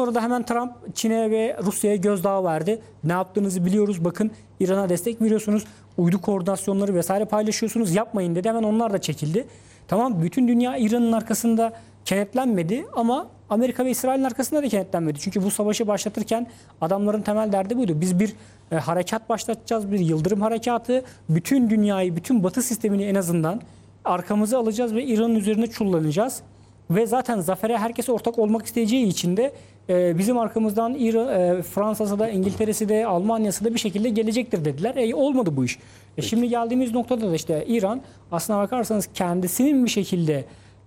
sonra da hemen Trump Çin'e ve Rusya'ya gözdağı verdi. Ne yaptığınızı biliyoruz. Bakın İran'a destek veriyorsunuz. Uydu koordinasyonları vesaire paylaşıyorsunuz. Yapmayın dedi. Hemen onlar da çekildi. Tamam, bütün dünya İran'ın arkasında kenetlenmedi ama Amerika ve İsrail'in arkasında da kenetlenmedi. Çünkü bu savaşı başlatırken adamların temel derdi buydu. Biz bir harekat başlatacağız, bir yıldırım harekatı. Bütün dünyayı, bütün Batı sistemini en azından arkamıza alacağız ve İran'ın üzerine çullanacağız. Ve zaten zafere herkes ortak olmak isteyeceği için de bizim arkamızdan Fransa'sı da, İngiltere'si de, Almanya'sı da bir şekilde gelecektir dediler. Olmadı bu iş. Şimdi geldiğimiz noktada da işte İran aslına bakarsanız kendisinin bir şekilde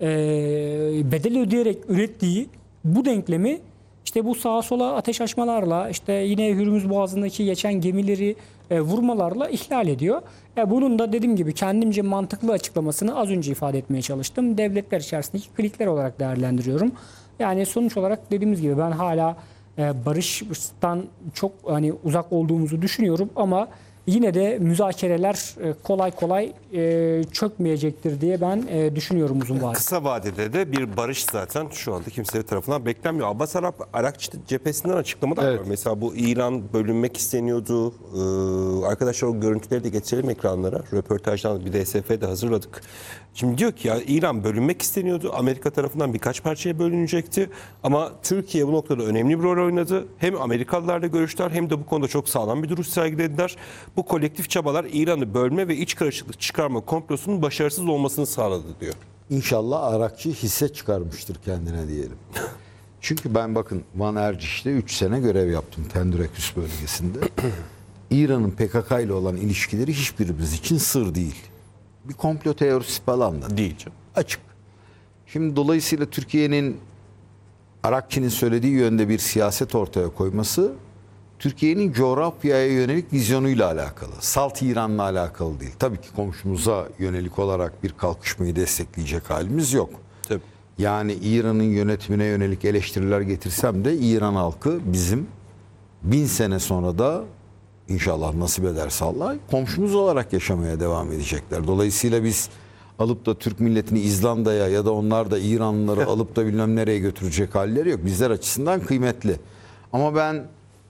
bedel ödeyerek ürettiği bu denklemi işte bu sağa sola ateş açmalarla, işte yine Hürmüz Boğazı'ndaki geçen gemileri vurmalarla ihlal ediyor. Bunun da dediğim gibi kendimce mantıklı açıklamasını az önce ifade etmeye çalıştım. Devletler içerisindeki klikler olarak değerlendiriyorum. Yani sonuç olarak dediğimiz gibi ben hala barıştan çok uzak olduğumuzu düşünüyorum ama yine de müzakereler kolay kolay çökmeyecektir diye ben düşünüyorum uzun vadede. Kısa vadede de bir barış zaten şu anda kimse tarafından beklenmiyor. Abbas Arakçı cephesinden açıklamalar var. Mesela bu İran bölünmek isteniyordu. Arkadaşlar o görüntüleri de getirelim ekranlara. Röportajdan bir DSF de hazırladık. Şimdi diyor ki ya İran bölünmek isteniyordu. Amerika tarafından birkaç parçaya bölünecekti. Ama Türkiye bu noktada önemli bir rol oynadı. Hem Amerikalılarla görüştüler hem de bu konuda çok sağlam bir duruş sergilediler. Bu kolektif çabalar İran'ı bölme ve iç karışıklık çıkarma komplosunun başarısız olmasını sağladı diyor. İnşallah Arakçı hisse çıkarmıştır kendine diyelim. Çünkü ben bakın Van Erciş'te 3 sene görev yaptım Tendüreküs bölgesinde. İran'ın PKK ile olan ilişkileri hiçbirimiz için sır değil. Bir komplo teorisi falan da Değil canım. açık. Şimdi dolayısıyla Türkiye'nin Arakçı'nın söylediği yönde bir siyaset ortaya koyması Türkiye'nin coğrafyaya yönelik vizyonuyla alakalı. Salt İran'la alakalı değil. Tabii ki komşumuza yönelik olarak bir kalkışmayı destekleyecek halimiz yok. Tabii. Yani İran'ın yönetimine yönelik eleştiriler getirsem de İran halkı bizim 1000 sene sonra da İnşallah nasip ederse Allah komşumuz olarak yaşamaya devam edecekler. Dolayısıyla biz alıp da Türk milletini İzlanda'ya ya da onlar da İranlıları alıp da bilmem nereye götürecek halleri yok. Bizler açısından kıymetli. Ama ben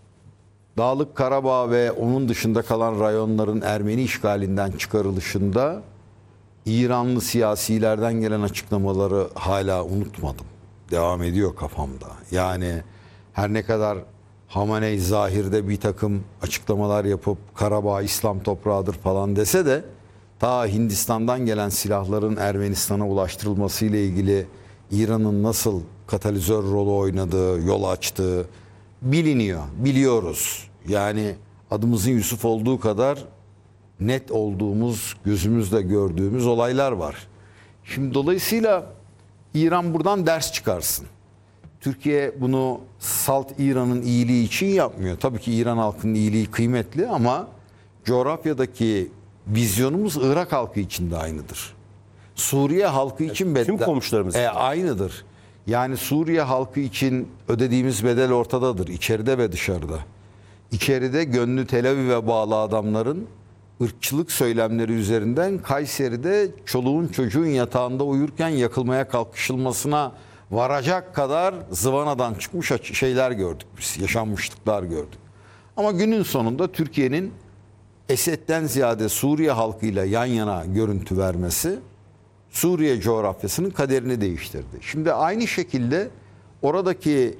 Dağlık Karabağ ve onun dışında kalan rayonların Ermeni işgalinden çıkarılışında İranlı siyasilerden gelen açıklamaları hala unutmadım. Devam ediyor kafamda. Yani her ne kadar Hamaney zahirde bir takım açıklamalar yapıp Karabağ İslam toprağıdır falan dese de ta Hindistan'dan gelen silahların Ermenistan'a ulaştırılması ile ilgili İran'ın nasıl katalizör rolü oynadığı, yol açtığı biliniyor, biliyoruz. Yani adımızın Yusuf olduğu kadar net olduğumuz, gözümüzle gördüğümüz olaylar var. Şimdi dolayısıyla İran buradan ders çıkarsın. Türkiye bunu salt İran'ın iyiliği için yapmıyor. Tabii ki İran halkının iyiliği kıymetli ama coğrafyadaki vizyonumuz Irak halkı için de aynıdır. Suriye halkı için tüm komşularımız aynıdır. Yani Suriye halkı için ödediğimiz bedel ortadadır. İçeride ve dışarıda. İçeride gönlü Tel Aviv'e bağlı adamların ırkçılık söylemleri üzerinden Kayseri'de çoluğun çocuğun yatağında uyurken yakılmaya kalkışılmasına varacak kadar zıvanadan çıkmış şeyler gördük biz. Yaşanmışlıklar gördük. Ama günün sonunda Türkiye'nin Esed'den ziyade Suriye halkıyla yan yana görüntü vermesi Suriye coğrafyasının kaderini değiştirdi. Şimdi aynı şekilde oradaki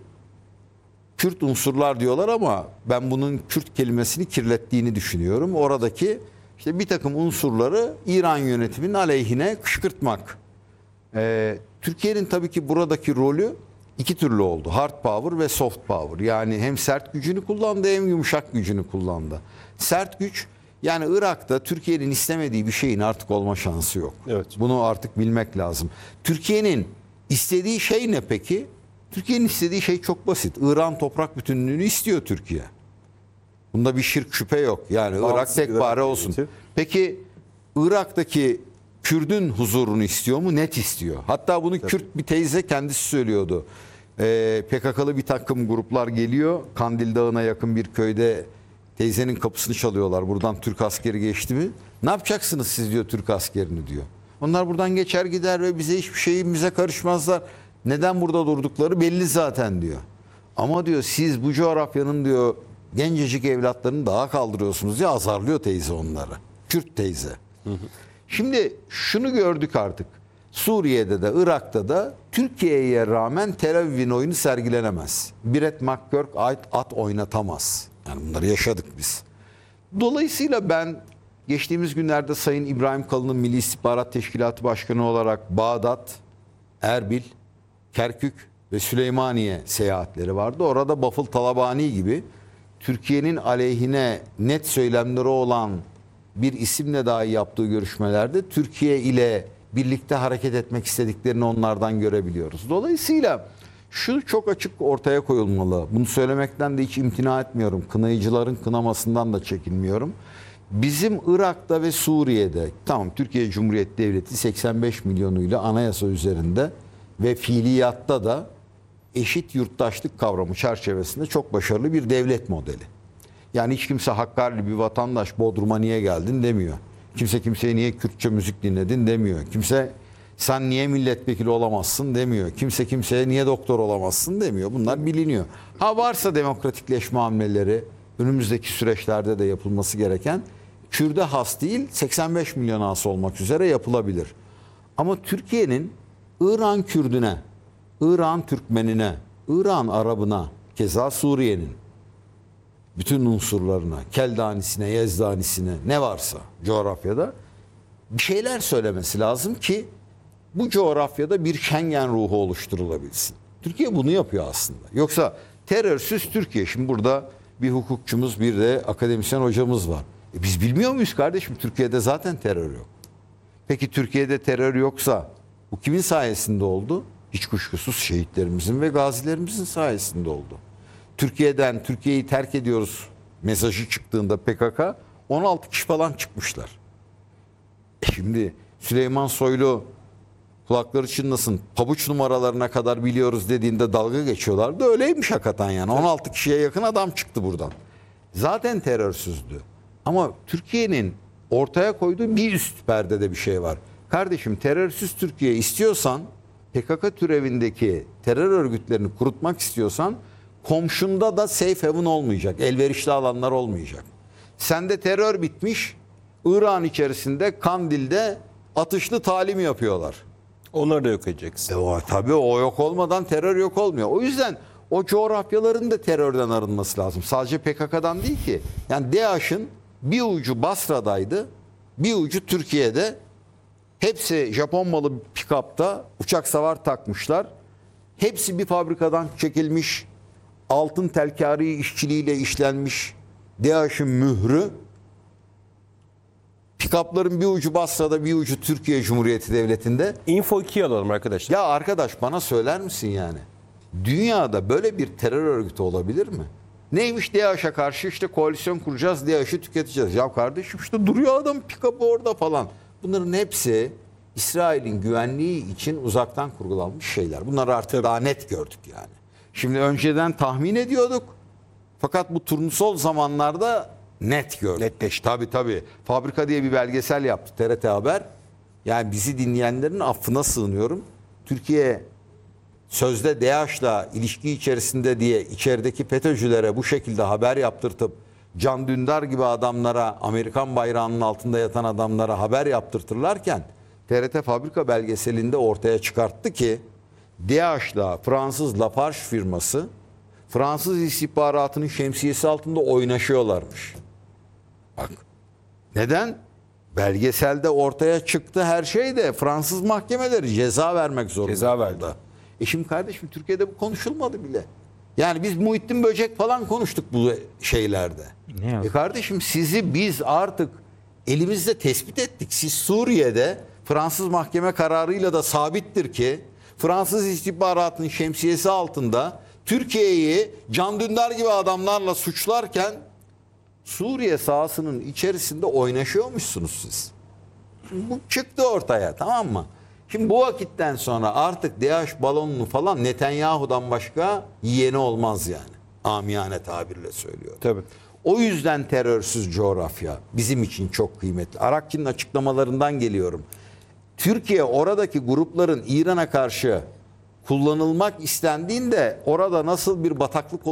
Kürt unsurlar diyorlar ama ben bunun Kürt kelimesini kirlettiğini düşünüyorum. Oradaki işte bir takım unsurları İran yönetiminin aleyhine kışkırtmak. Türkiye'nin tabii ki buradaki rolü iki türlü oldu. Hard power ve soft power. Yani hem sert gücünü kullandı hem yumuşak gücünü kullandı. Sert güç yani Irak'ta Türkiye'nin istemediği bir şeyin artık olma şansı yok. Evet. Bunu artık bilmek lazım. Türkiye'nin istediği şey ne peki? Türkiye'nin istediği şey çok basit. İran toprak bütünlüğünü istiyor Türkiye. Bunda bir şüphe yok. Yani Irak tek pare olsun. Peki Irak'taki Kürdün huzurunu istiyor mu? Net istiyor. Hatta bunu Kürt bir teyze kendisi söylüyordu. PKK'lı bir takım gruplar geliyor. Kandil Dağı'na yakın bir köyde teyzenin kapısını çalıyorlar. Buradan Türk askeri geçti mi? Ne yapacaksınız siz diyor Türk askerini diyor. Onlar buradan geçer gider ve bize hiçbir şeyimize karışmazlar. Neden burada durdukları belli zaten diyor. Ama diyor siz bu coğrafyanın diyor gencecik evlatlarını dağa kaldırıyorsunuz diye azarlıyor teyze onları. Kürt teyze. Şimdi şunu gördük artık. Suriye'de de Irak'ta da Türkiye'ye rağmen Tel Aviv'in oyunu sergilenemez. Brett McGurk at oynatamaz. Yani bunları yaşadık biz. Dolayısıyla ben geçtiğimiz günlerde Sayın İbrahim Kalın'ın Milli İstihbarat Teşkilatı Başkanı olarak Bağdat, Erbil, Kerkük ve Süleymaniye seyahatleri vardı. Orada Bafıl Talabani gibi Türkiye'nin aleyhine net söylemleri olan bir isimle dahi yaptığı görüşmelerde Türkiye ile birlikte hareket etmek istediklerini onlardan görebiliyoruz. Dolayısıyla şu çok açık ortaya koyulmalı. Bunu söylemekten de hiç imtina etmiyorum. Kınayıcıların kınamasından da çekinmiyorum. Bizim Irak'ta ve Suriye'de, tamam Türkiye Cumhuriyeti Devleti 85 milyonuyla anayasa üzerinde ve fiiliyatta da eşit yurttaşlık kavramı çerçevesinde çok başarılı bir devlet modeli. Yani hiç kimse Hakkari'li bir vatandaş Bodrum'a niye geldin demiyor. Kimse kimseye niye Kürtçe müzik dinledin demiyor. Kimse sen niye milletvekili olamazsın demiyor. Kimse kimseye niye doktor olamazsın demiyor. Bunlar biliniyor. Ha varsa demokratikleşme hamleleri önümüzdeki süreçlerde de yapılması gereken, Kürt'e has değil 85 milyon has olmak üzere yapılabilir. Ama Türkiye'nin İran Kürdüne, İran Türkmenine, İran Arabına, keza Suriye'nin bütün unsurlarına, Keldanisine, Yezdanisine ne varsa coğrafyada bir şeyler söylemesi lazım ki bu coğrafyada bir Schengen ruhu oluşturulabilsin. Türkiye bunu yapıyor aslında. Yoksa terörsüz Türkiye. Şimdi burada bir hukukçumuz, bir de akademisyen hocamız var. Biz bilmiyor muyuz kardeşim? Türkiye'de zaten terör yok. Peki Türkiye'de terör yoksa bu kimin sayesinde oldu? Hiç kuşkusuz şehitlerimizin ve gazilerimizin sayesinde oldu. Türkiye'yi terk ediyoruz mesajı çıktığında PKK 16 kişi falan çıkmışlar. Şimdi Süleyman Soylu kulakları çınlasın pabuç numaralarına kadar biliyoruz dediğinde dalga geçiyorlardı. Öyleymiş hakikaten yani. 16 kişiye yakın adam çıktı buradan. Zaten terörsüzdü. Ama Türkiye'nin ortaya koyduğu bir üst perdede bir şey var. Kardeşim terörsüz Türkiye istiyorsan, PKK türevindeki terör örgütlerini kurutmak istiyorsan komşunda da safe haven olmayacak. Elverişli alanlar olmayacak. Sende terör bitmiş. İran içerisinde Kandil'de atışlı talim yapıyorlar. Onları da yok edeceksin. Tabii o yok olmadan terör yok olmuyor. O yüzden o coğrafyaların da terörden arınması lazım. Sadece PKK'dan değil ki. Yani DAEŞ'in bir ucu Basra'daydı, bir ucu Türkiye'de. Hepsi Japon malı pick-up'ta uçak savar takmışlar. Hepsi bir fabrikadan çekilmiş, altın telkari işçiliğiyle işlenmiş DAEŞ'in mührü. Pick-up'ların bir ucu Basra'da, bir ucu Türkiye Cumhuriyeti Devleti'nde. Info 2'ye alalım arkadaşlar. Ya arkadaş bana söyler misin yani? Dünyada böyle bir terör örgütü olabilir mi? Neymiş DAEŞ'e karşı işte koalisyon kuracağız, DAEŞ'i tüketeceğiz. Ya kardeşim işte duruyor adam pick-up'ı orada falan. Bunların hepsi İsrail'in güvenliği için uzaktan kurgulanmış şeyler. Bunları artık daha net gördük yani. Şimdi önceden tahmin ediyorduk. Fakat bu turnusol zamanlarda net gördük. Netleşti. Tabii. Fabrika diye bir belgesel yaptı TRT Haber. Yani bizi dinleyenlerin affına sığınıyorum. Türkiye sözde DAEŞ'la ilişki içerisinde diye içerideki FETÖ'cülere bu şekilde haber yaptırtıp Can Dündar gibi adamlara, Amerikan bayrağının altında yatan adamlara haber yaptırtırlarken TRT Fabrika belgeselinde ortaya çıkarttı ki DAEŞ'la Fransız Lafarge firması Fransız istihbaratının şemsiyesi altında oynaşıyorlarmış. Bak. Neden? Belgeselde ortaya çıktı her şey de Fransız mahkemeleri ceza vermek zorunda. Ceza verdi. Şimdi kardeşim Türkiye'de bu konuşulmadı bile. Yani biz Muhittin Böcek falan konuştuk bu şeylerde. Kardeşim sizi biz artık elimizde tespit ettik. Siz Suriye'de Fransız mahkeme kararıyla da sabittir ki Fransız istihbaratının şemsiyesi altında Türkiye'yi Can Dündar gibi adamlarla suçlarken Suriye sahasının içerisinde oynaşıyormuşsunuz siz. Bu çıktı ortaya, tamam mı? Şimdi bu vakitten sonra artık DAEŞ balonunu falan Netanyahu'dan başka yiyeni olmaz yani. Amiyane tabirle söylüyorum. Tabii. O yüzden terörsüz coğrafya bizim için çok kıymetli. Arakçı'nın açıklamalarından geliyorum. Türkiye oradaki grupların İran'a karşı kullanılmak istendiğinde orada nasıl bir bataklık